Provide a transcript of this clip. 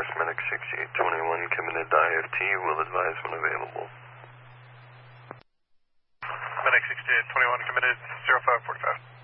First Medic 6821 committed to IFT. Will advise when available. Medic 6821 committed 0545.